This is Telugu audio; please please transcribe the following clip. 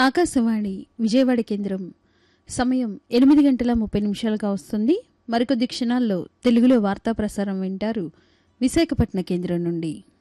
ఆకాశవాణి విజయవాడ కేంద్రం సమయం 8:30 వస్తుంది. మరికొద్ది క్షణాల్లో తెలుగులో వార్తా ప్రసారం వింటారు విశాఖపట్నం కేంద్రం నుండి.